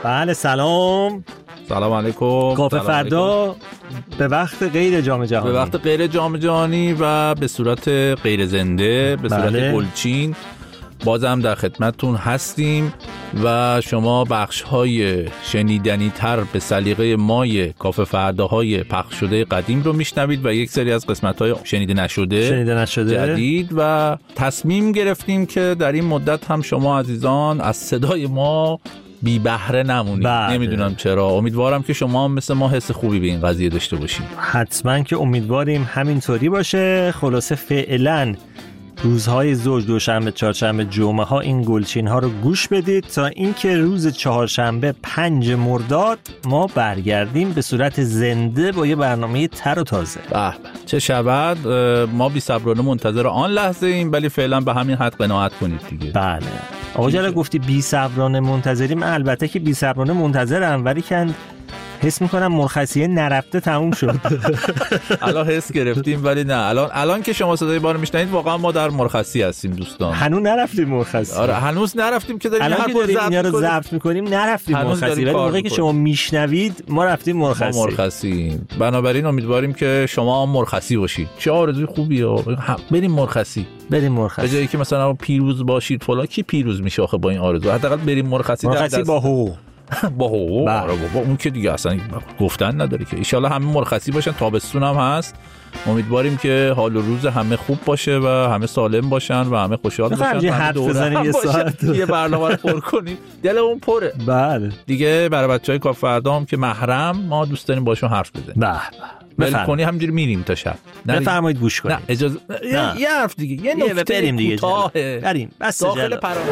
بله سلام علیکم. کافه فردا به وقت غیر جام جهانی، به وقت غیر جام جهانی و به صورت غیر زنده، به صورت گلچین بازم در خدمتتون هستیم و شما بخش‌های شنیدنی تر به سلیقه مای کافه فرداهای پخش شده قدیم رو میشنوید و یک سری از قسمت‌های شنیده نشده جدید و تصمیم گرفتیم که در این مدت هم شما عزیزان از صدای ما بی بهره نمونید. نمیدونم چرا، امیدوارم که شما هم مثل ما حس خوبی به این قضیه داشته باشید. حتما که امیدواریم همینطوری باشه. خلاصه فعلا روزهای زوج، دوشنبه، چهارشنبه، جمعه ها این گلچین ها رو گوش بدید تا اینکه روز چهارشنبه 5 مرداد ما برگردیم به صورت زنده با یه برنامه تر و تازه. به چه شود. ما بی صبرانه منتظر آن لحظه ایم، ولی فعلا به همین حد قناعت کنید دیگه. بله آقا جلال گفتی بی صبرانه منتظریم. البته که بی صبرانه منتظرم، ولی که حس میکنم مرخصیه نرفته تموم شد. الان حس گرفتیم ولی نه، الان که شما صدای ما رو میشنید واقعا ما در مرخصی هستیم دوستان. هنوز نرفتیم مرخصی. آره هنوز نرفتیم که داریم اینا رو ضبط میکنیم نرفتیم مرخصی، ولی موقعی که شما میشنوید ما رفتیم مرخصی. بنابراین امیدواریم که شما هم مرخصی باشید. چه آرزوی خوبیه. بریم مرخصی. به جایی که مثلا پیروز باشید فلان، کی پیروز میشه آخه با این آرزو؟ حداقل بریم مرخصی با حقوق. با حقوق. بابا اون که دیگه اصلا گفتن نداره که. ان شاءالله همه مرخصی باشن، تابستون هم هست. امیدواریم که حال و روز همه خوب باشه و همه سالم باشن و همه خوشحال باشن. حرف بزنیم یه ساعت یه برنامه رو پر کنیم. دلمون پره. بله دیگه برای بچهای کافه فردا هم که محرم، ما دوست داریم باشون حرف بزنیم. بله کنی همینجوری میریم تا شب. بفرمایید گوش کنید. نه اجازه یه حرف دیگه، یه نکته دیگه بریم بس داخل پرانتز.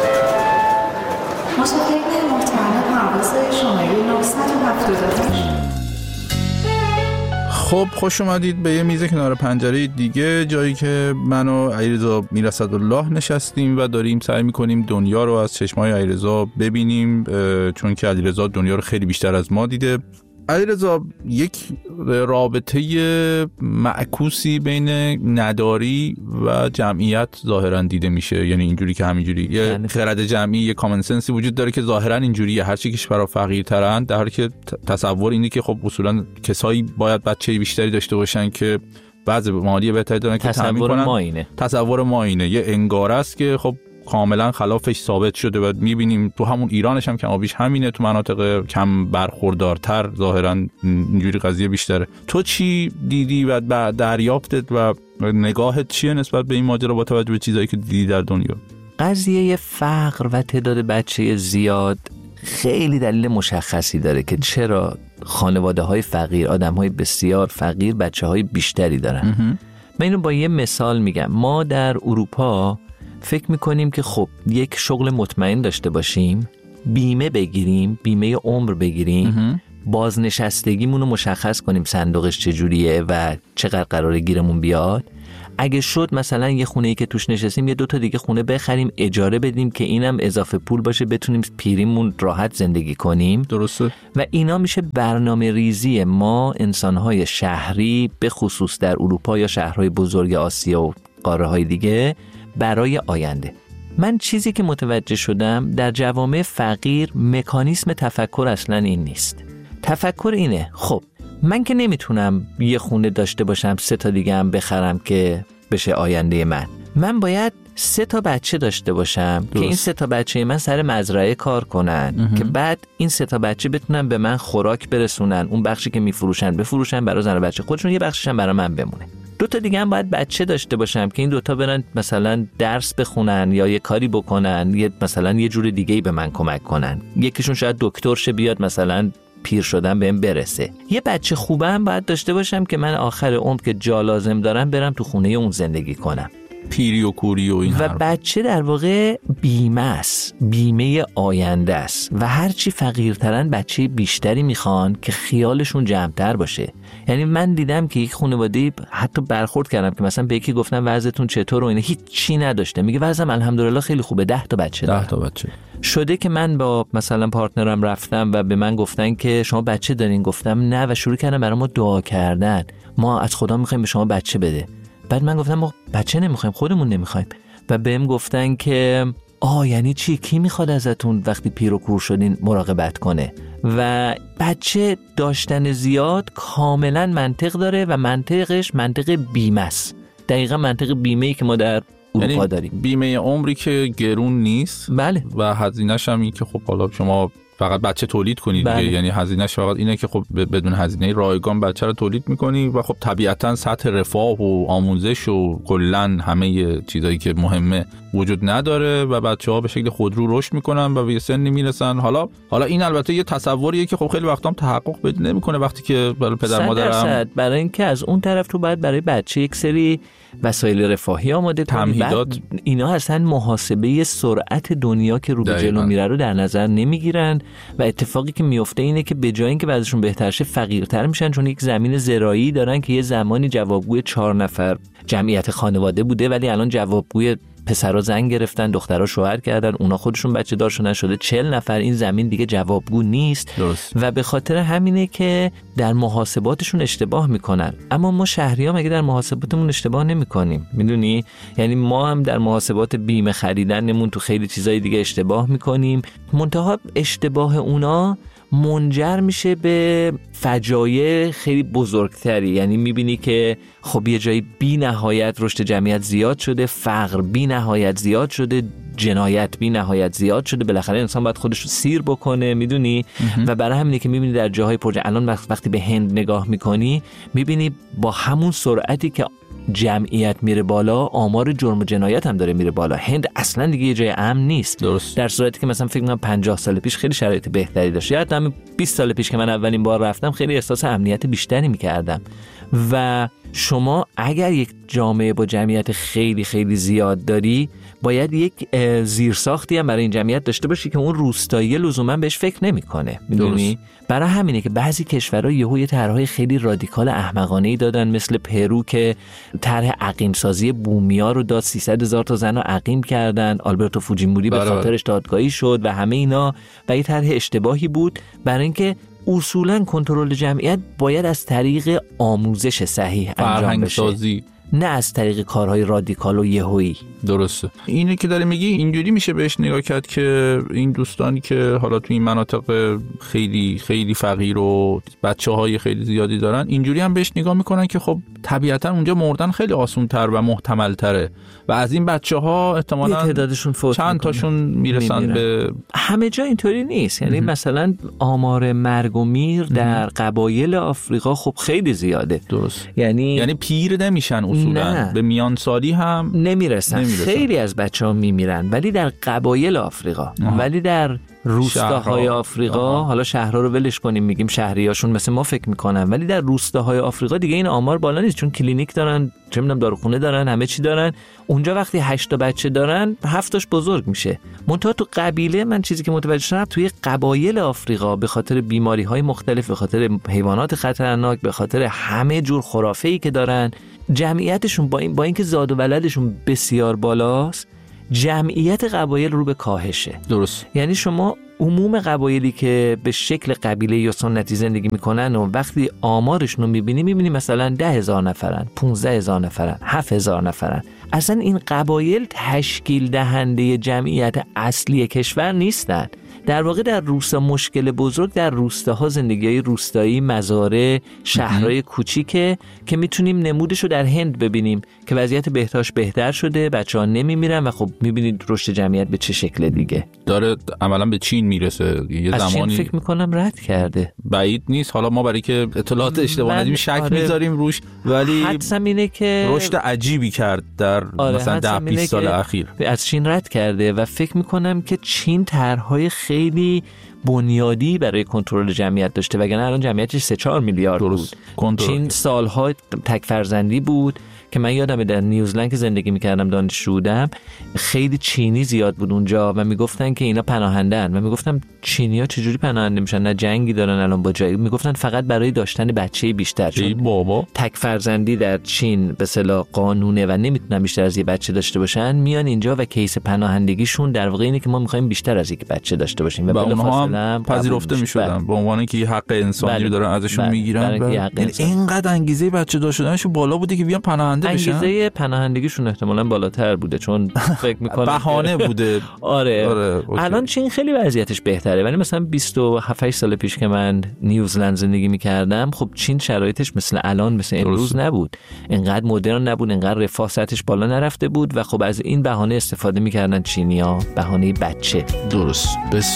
مشاهدین محترم پرواز شماره 978. خب خوش اومدید به یه میز کنار پنجره دیگه، جایی که من و علیرضا میرصدالله نشستیم و داریم سعی میکنیم دنیا رو از چشمای علیرضا ببینیم، چون که علیرضا دنیا رو خیلی بیشتر از ما دیده. علیرضا، یک رابطه معکوسی بین نداری و جمعیت ظاهرا دیده میشه، یعنی اینجوری که همینجوری یه خرد جمعی، یه کامن سنسی وجود داره که ظاهرا اینجوریه، هر چی کشورها فقیرترن، در حالی که تصور اینه که خب اصولا کسایی باید بچه بیشتری داشته باشن که بعضی مالی بهتری دارن که تامین کنن. تصور ما اینه یه انگاره است که خب کاملا خلافش ثابت شده و میبینیم تو همون ایرانش هم کم بیش همینه، تو مناطق کم برخوردارتر ظاهرا اینجوری قضیه بیشتره. تو چی دیدی و دریافتت و نگاهت چیه نسبت به این ماجرا با توجه به چیزایی که دیدی در دنیا؟ قضیه فقر و تعداد بچه زیاد خیلی دلیل مشخصی داره که چرا خانواده‌های فقیر، آدم‌های بسیار فقیر بچه‌های بیشتری دارن. من اینو با یه مثال میگم. ما در اروپا فکر میکنیم که خب یک شغل مطمئن داشته باشیم، بیمه بگیریم، بیمه عمر بگیریم، بازنشستگیمون رو مشخص کنیم صندوقش چجوریه و چقدر قراره گیرمون بیاد. اگه شد مثلا یه خونه‌ای که توش نشستیم یه 2 تا دیگه خونه بخریم اجاره بدیم که اینم اضافه پول باشه، بتونیم پیریمون راحت زندگی کنیم. درسته. و اینا میشه برنامه ریزی ما انسان‌های شهری، به خصوص در اروپا یا شهرهای بزرگ آسیا و قاره‌های دیگه، برای آینده. من چیزی که متوجه شدم در جوامع فقیر مکانیسم تفکر اصلا این نیست. تفکر اینه خب من که نمیتونم یه خونه داشته باشم 3 تا دیگه هم بخرم که بشه آینده من باید 3 تا بچه داشته باشم که این 3 تا بچه من سر مزرعه کار کنن که بعد این 3 تا بچه بتونن به من خوراک برسونن، اون بخشی که میفروشن بفروشن برای زن و بچه خودشون، یه بخشش هم برای من بمونه. 2 تا دیگه هم باید بچه داشته باشم که این 2 تا برن مثلا درس بخونن یا یه کاری بکنن، یا مثلا یه جور دیگه‌ای به من کمک کنن. یکیشون شاید دکتر شه بیاد مثلا پیر شدن بهم برسه. یه بچه خوبه هم باید داشته باشم که من آخر عمر که جا لازم دارم برم تو خونه اون زندگی کنم. پیری و کوری و این و بچه در واقع بیمه است، بیمه آینده است و هرچی فقیرترن بچه بیشتری میخوان که خیالشون جمع‌تر باشه. یعنی من دیدم که یک خانواده حتی برخورد کردم که مثلا به یکی گفتم وضعتون چطور و اینه، هیچ چی نداشته، میگه وضعم الحمدلله خیلی خوبه، 10 تا بچه دارم. 10 تا بچه شده که من با مثلا پارتنرم رفتم و به من گفتن که شما بچه دارین، گفتم نه و شروع کردم برای ما دعا کردن، ما از خدا میخوایم به شما بچه بده. بعد من گفتم ما بچه نمیخوایم، خودمون نمیخوایم. و بهم گفتن که یعنی چی؟ کی میخواد ازتون وقتی پیر و کور شدین مراقبت کنه؟ و بچه داشتن زیاد کاملا منطق داره و منطقش منطق بیمه است. دقیقا منطق بیمه‌ای که ما در اروپا داریم. بیمه عمری که گرون نیست. بله. و هزینه‌ش هم این که خب حالا شما فقط بچه تولید کنید دیگه. یعنی هزینه‌ش فقط اینه که خب بدون هزینه رایگان بچه رو تولید می‌کنی و خب طبیعتاً سطح رفاه و آموزش و کلاً همه چیزایی که مهمه وجود نداره و بچه‌ها به شکل خودرو رشد می‌کنن و به یه سنی میرسن. حالا این البته یه تصوریه که خب خیلی وقتا هم تحقق پیدا نمی‌کنه وقتی که برای پدر مادر برای اینکه از اون طرف تو باید برای بچه یک سری وسایل رفاهی آماده کنی. اینا اصلا محاسبه سرعت دنیا که رو به جلو میره رو در نظر نمیگیرن و اتفاقی که میفته اینه که به جای اینکه بعضشون بهتر شه فقیرتر میشن، چون یک زمین زراعی دارن که یه زمانی جوابگوی 4 نفر جمعیت خانواده بوده، ولی الان جوابگوی پسرها زن گرفتن، دخترها شوهر کردن، اونا خودشون بچه دارشون نشده 40 نفر. این زمین دیگه جوابگو نیست. درست. و به خاطر همینه که در محاسباتشون اشتباه میکنن. اما ما شهری‌ها مگه در محاسباتمون اشتباه نمیکنیم؟ میدونی؟ یعنی ما هم در محاسبات بیمه خریدنمون تو خیلی چیزای دیگه اشتباه میکنیم. منتها اشتباه اونا منجر میشه به فجایع خیلی بزرگتری. یعنی میبینی که خب یه جایی بی نهایت رشد جمعیت زیاد شده، فقر بی نهایت زیاد شده، جنایت بی نهایت زیاد شده، بالاخره انسان باید خودش رو سیر بکنه، میدونی؟ و برای همینه که میبینی در جاهای الان وقتی به هند نگاه میکنی میبینی با همون سرعتی که جمعیت میره بالا آمار جرم و جنایت هم داره میره بالا. هند اصلا دیگه یه جای امن نیست. درست. در صورتی که مثلا فکر کنم 50 سال پیش خیلی شرایط بهتری داشت. یا حتی 20 سال پیش که من اولین بار رفتم خیلی احساس امنیت بیشتری میکردم. و شما اگر یک جامعه با جمعیت خیلی خیلی زیاد داری باید یک زیرساختی هم برای این جمعیت داشته باشی که اون روستایی لزوما بهش فکر نمیکنه، میدونی؟ برای همینه که بعضی کشورها یهو یه طرحهای خیلی رادیکال احمقانه‌ای دادن، مثل پرو که طرح عقیم سازی بومیا رو داد، 300,000 تا زن رو عقیم کردن، آلبرتو فوجیموری به خاطرش دادگاهی شد و همه اینا. و یه طرح اشتباهی بود، برای اینکه اصولاً کنترل جمعیت باید از طریق آموزش صحیح انجام بشه، نه از طریق کارهای رادیکال و یهویی. درسته. اینه که داری میگی اینجوری میشه بهش نگاه کرد که این دوستانی که حالا تو این مناطق خیلی خیلی فقیر و بچه‌های خیلی زیادی دارن اینجوری هم بهش نگاه میکنن که خب طبیعتا اونجا مردن خیلی آسان‌تر و محتمل‌تره و از این بچه‌ها احتمالاً تعدادشون چند تاشون میرسن به همه جا. اینطوری نیست. یعنی مثلا آمار مرگ و میر در قبایل آفریقا خب خیلی زیاده. درست. یعنی پیر نمیشن اصولاً، به میان سالی هم نمیرسن. خیلی از بچه‌ها میمیرن، ولی در قبایل آفریقا ولی در روستاهای آفریقا حالا شهرها رو ولش کنیم، میگیم شهریاشون مثل ما فکر میکنن، ولی در روستاهای آفریقا دیگه این آمار بالا نیست، چون کلینیک دارن، چه میدونم داروخونه دارن، همه چی دارن. اونجا وقتی 8 تا بچه دارن 7 تاش بزرگ میشه. منتها تو قبیله من چیزی که متوجه شدم توی قبایل آفریقا به خاطر بیماری‌های مختلف، به خاطر حیوانات خطرناک، به خاطر همه جور خرافه‌ای که دارن، جمعیتشون با اینکه زاد و ولدشون بسیار بالاست، جمعیت قبایل رو به کاهشه. درست. یعنی شما عموم قبایلی که به شکل قبیله یا سنتی زندگی میکنن و وقتی آمارشون رو میبینی مثلا 10,000 نفرن، 15,000 نفرن، 7,000 نفرن. اصلا این قبایل تشکیل دهنده جمعیت اصلی کشور نیستن. در واقع در روستا مشکل بزرگ در روستاها، زندگی‌های روستایی، مزارع، شهرهای کوچیکه که میتونیم نمودش رو در هند ببینیم که وضعیت بهداشت بهتر شده، بچه‌ها نمیمیرن و خب میبینید رشد جمعیت به چه شکل دیگه داره عملاً به چین میرسه. یه زمانی فکر میکنم رد کرده، بعید نیست. حالا ما برای که اطلاعات اشتباه ندیم شک میذاریم روش، ولی حدسم اینه که رشد عجیبی کرد در مثلا 10-20 سال اخیر. از چین رد کرده و فکر میکنم که چین طرح‌های خیلی بنیادی برای کنترل جمعیت داشته، وگرنه الان جمعیتش 3-4 میلیارد بود. چین سالها تک فرزندی بود که من یادمه در نیوزلند که زندگی میکردم، دانشجو بودم، خیلی چینی زیاد بود اونجا و میگفتن که اینا پناهنده‌ان و میگفتم چینی‌ها چجوری پناهنده میشن؟ نه جنگی دارن الان با جایی. میگفتن فقط برای داشتن بچه بیشتر، چون بابا تک فرزندی در چین به اصطلاح قانونه و نمیتونن بیشتر از یه بچه داشته باشن، میان اینجا و کیس پناهندگیشون در واقع اینه که ما می‌خوایم بیشتر از یک بچه داشته باشیم و اونها هم پذیرفته میشدن به عنوان که حق انسانی رو دارن ازشون میگیرن. اینقدر انگیزه بچه داشتنشون بالا بوده که بیان پناهنده انگیزه پناهندگیشون احتمالاً بالاتر بوده، چون فکر میکنم بهانه بوده. آره الان چین خیلی وضعیتش بهتره، ولی مثلا 27 سال پیش که من نیوزلند زندگی میکردم، خب چین شرایطش مثل الان مثل امروز نبود، انقدر مدرن نبود، انقدر رفاه سطحش بالا نرفته بود و خب از این بهانه استفاده میکردن چینی‌ها، بهانه بچه. درست.